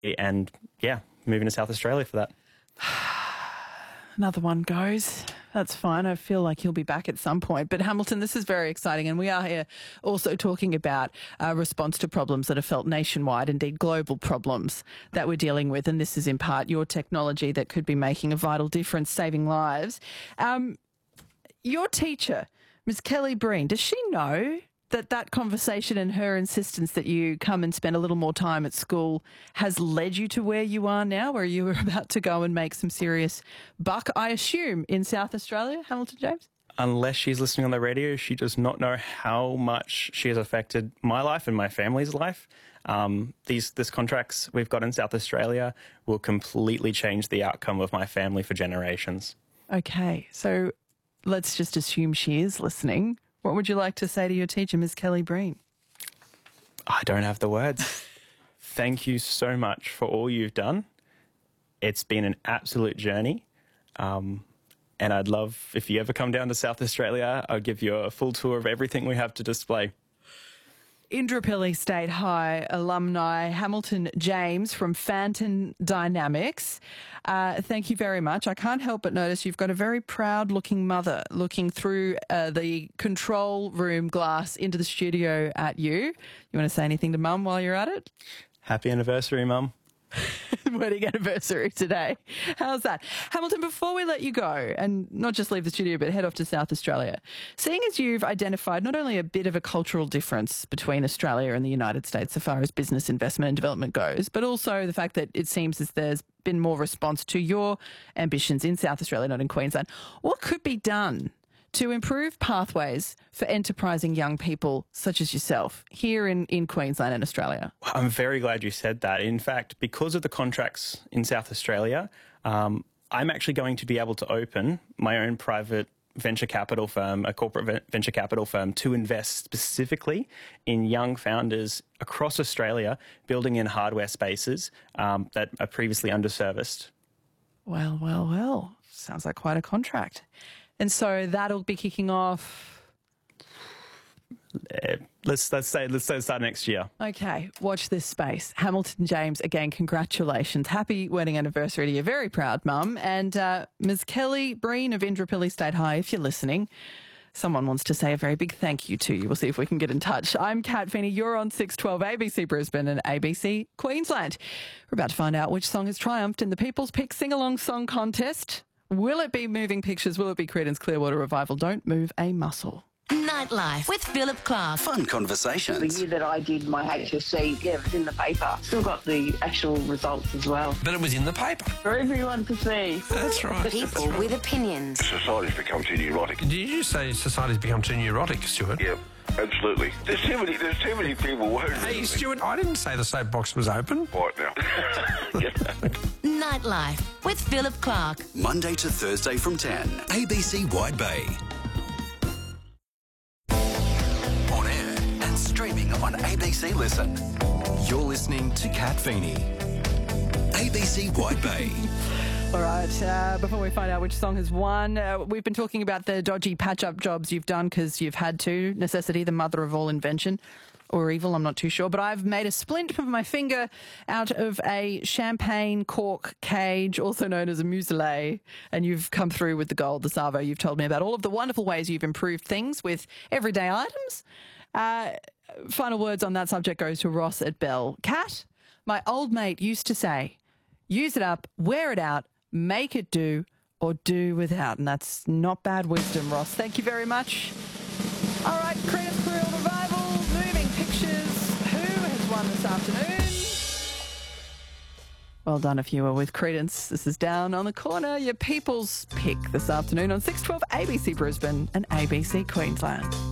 and, moving to South Australia for that. Another one goes. That's fine. I feel like he'll be back at some point. But Hamilton, this is very exciting. And we are here also talking about response to problems that are felt nationwide, indeed global problems that we're dealing with. And this is in part your technology that could be making a vital difference, saving lives. Your teacher, Ms. Kelly Breen, does she know that conversation and her insistence that you come and spend a little more time at school has led you to where you are now, where you were about to go and make some serious buck, I assume, in South Australia, Hamilton James? Unless she's listening on the radio, she does not know how much she has affected my life and my family's life. These contracts we've got in South Australia will completely change the outcome of my family for generations. Okay, so let's just assume she is listening. What would you like to say to your teacher, Ms. Kelly Breen? I don't have the words. Thank you so much for all you've done. It's been an absolute journey. And I'd love, if you ever come down to South Australia, I'll give you a full tour of everything we have to display. Indooroopilly State High alumni Hamilton James from Fanton Dynamics. Thank you very much. I can't help but notice you've got a very proud-looking mother looking through the control room glass into the studio at you. You want to say anything to Mum while you're at it? Happy anniversary, Mum. Wedding anniversary today. How's that? Hamilton, before we let you go, and not just leave the studio, but head off to South Australia, seeing as you've identified not only a bit of a cultural difference between Australia and the United States so far as business investment and development goes, but also the fact that it seems as there's been more response to your ambitions in South Australia, not in Queensland, what could be done to improve pathways for enterprising young people such as yourself here in Queensland and Australia? I'm very glad you said that. In fact, because of the contracts in South Australia, I'm actually going to be able to open my own private venture capital firm, a corporate venture capital firm, to invest specifically in young founders across Australia, building in hardware spaces that are previously underserviced. Well. Sounds like quite a contract. And so that'll be kicking off. Let's start next year. Okay, watch this space. Hamilton James, again, congratulations. Happy wedding anniversary to your very proud mum. And Ms. Kelly Breen of Indooroopilly State High, if you're listening, someone wants to say a very big thank you to you. We'll see if we can get in touch. I'm Kat Feeney. You're on 612 ABC Brisbane and ABC Queensland. We're about to find out which song has triumphed in the People's Pick Sing-Along Song Contest. Will it be Moving Pictures? Will it be Creedence Clearwater Revival? Don't move a muscle. Nightlife with Philip Clark. Fun conversations. The year that I did my HSC, it was in the paper. Still got the actual results as well. But it was in the paper. For everyone to see. That's right. People with opinions. Society's become too neurotic. Did you say society's become too neurotic, Stuart? Yeah, absolutely. There's too many people worried. Hey, Stuart, I didn't say the soapbox was open. Right now. Nightlife with Philip Clark. Monday to Thursday from 10. ABC Wide Bay. On air and streaming on ABC Listen. You're listening to Kat Feeney. ABC Wide Bay. All right, before we find out which song has won, we've been talking about the dodgy patch-up jobs you've done because you've had to. Necessity, the mother of all invention. Or evil, I'm not too sure. But I've made a splint of my finger out of a champagne cork cage, also known as a muselet, and you've come through with the gold, the Savo. You've told me about all of the wonderful ways you've improved things with everyday items. Final words on that subject goes to Ross at Bell. Kat, my old mate used to say, use it up, wear it out, make it do, or do without. And that's not bad wisdom, Ross. Thank you very much. All right, Creedence Clearwater Revival, Moving Pictures. Who has won this afternoon? Well done if you were with Creedence. This is Down on the Corner, your People's Pick this afternoon on 612 ABC Brisbane and ABC Queensland.